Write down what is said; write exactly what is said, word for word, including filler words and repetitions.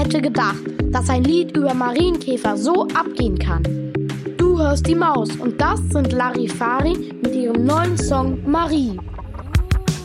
hätte gedacht, dass ein Lied über Marienkäfer so abgehen kann? Du hörst die Maus und das sind Larifari mit ihrem neuen Song Marie.